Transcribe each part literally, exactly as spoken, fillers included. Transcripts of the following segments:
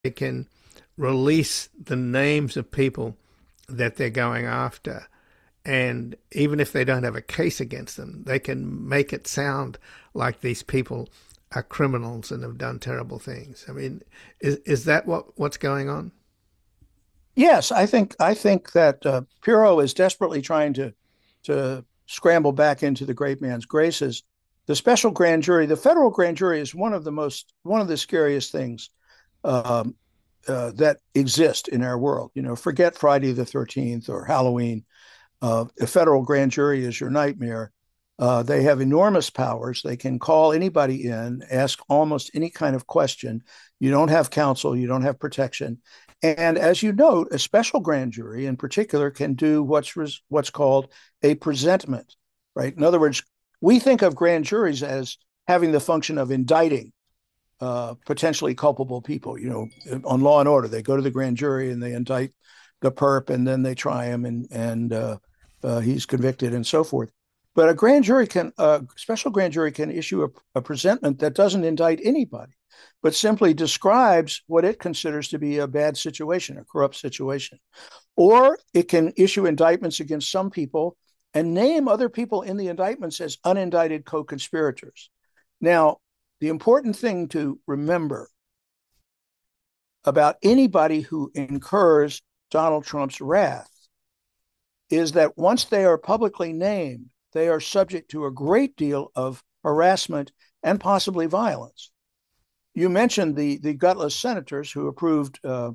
they can release the names of people that they're going after. And even if they don't have a case against them, they can make it sound like these people are criminals and have done terrible things. I mean, is is that what, what's going on? Yes, I think I think that uh, Pirro is desperately trying to to scramble back into the great man's graces. The special grand jury, the federal grand jury, is one of the most one of the scariest things um, uh, that exist in our world. You know, forget Friday the thirteenth or Halloween. Uh, a federal grand jury is your nightmare. Uh, they have enormous powers. They can call anybody in, ask almost any kind of question. You don't have counsel, you don't have protection. And as you note, a special grand jury in particular can do what's res- what's called a presentment, right? In other words, we think of grand juries as having the function of indicting uh, potentially culpable people. You know, on Law and Order, they go to the grand jury and they indict the perp, and then they try him, and and uh, uh, he's convicted, and so forth. But a grand jury can, a special grand jury can issue a, a presentment that doesn't indict anybody, but simply describes what it considers to be a bad situation, a corrupt situation. Or it can issue indictments against some people and name other people in the indictments as unindicted co-conspirators. Now, the important thing to remember about anybody who incurs Donald Trump's wrath is that once they are publicly named, they are subject to a great deal of harassment and possibly violence. You mentioned the, the gutless senators who approved uh,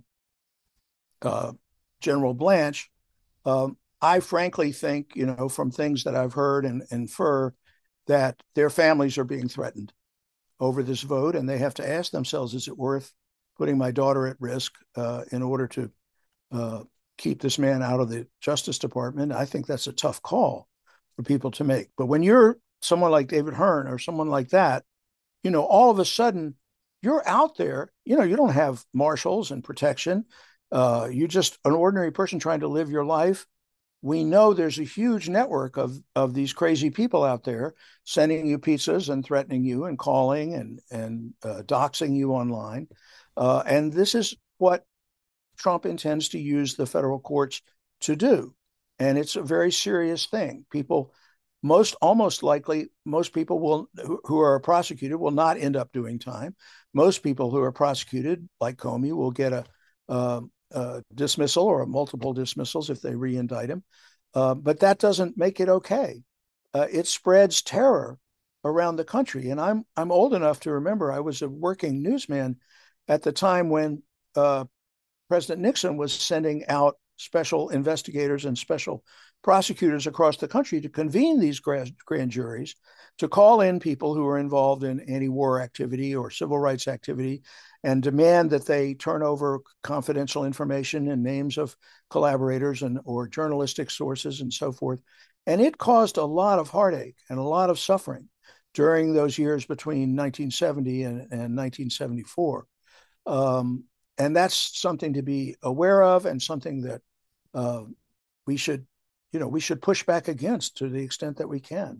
uh, General Blanche. Um, I frankly think, you know, from things that I've heard and infer, that their families are being threatened over this vote, and they have to ask themselves, is it worth putting my daughter at risk uh, in order to uh, keep this man out of the Justice Department? I think that's a tough call for people to make. But when you're someone like David Hearn or someone like that, you know, all of a sudden you're out there, you know, you don't have marshals and protection. Uh, you're just an ordinary person trying to live your life. We know there's a huge network of of these crazy people out there sending you pizzas and threatening you and calling and and uh, doxing you online. Uh, and this is what Trump intends to use the federal courts to do. And it's a very serious thing. People, most almost likely, most people will who, who are prosecuted will not end up doing time. Most people who are prosecuted, like Comey, will get a, uh, a dismissal or a multiple dismissals if they re-indict him. Uh, but that doesn't make it okay. Uh, it spreads terror around the country. And I'm I'm old enough to remember I was a working newsman at the time when uh, President Nixon was sending out special investigators and special prosecutors across the country to convene these grand, grand juries, to call in people who are involved in anti-war activity or civil rights activity, and demand that they turn over confidential information and names of collaborators and or journalistic sources and so forth. And it caused a lot of heartache and a lot of suffering during those years between nineteen seventy and, and nineteen seventy-four. Um, and that's something to be aware of, and something that uh, we should, you know, we should push back against to the extent that we can.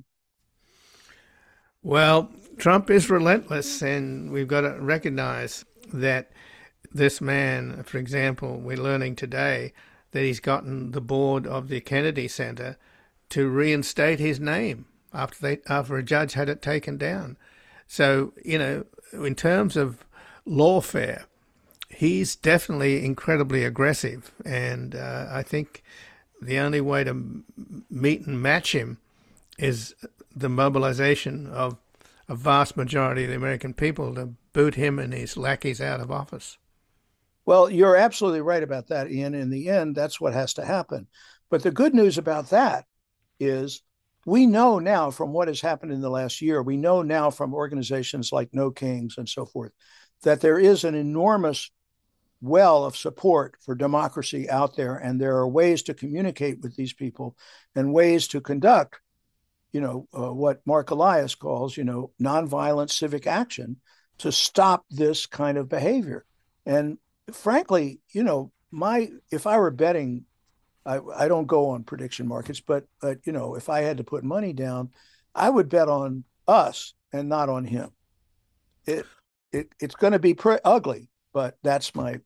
Well, Trump is relentless, and we've got to recognize that this man, for example, we're learning today that he's gotten the board of the Kennedy Center to reinstate his name after they after a judge had it taken down. So, you know, in terms of lawfare, he's definitely incredibly aggressive, and uh, I think the only way to meet and match him is the mobilization of a vast majority of the American people to boot him and his lackeys out of office. Well, you're absolutely right about that, Ian. In the end, that's what has to happen. But the good news about that is we know now from what has happened in the last year, we know now from organizations like No Kings and so forth, that there is an enormous well of support for democracy out there. And there are ways to communicate with these people and ways to conduct, you know, uh, what Mark Elias calls, you know, nonviolent civic action to stop this kind of behavior. And frankly, you know, my if I were betting, I, I don't go on prediction markets, but but you know, if I had to put money down, I would bet on us and not on him. It it it's going to be pre- ugly, but that's my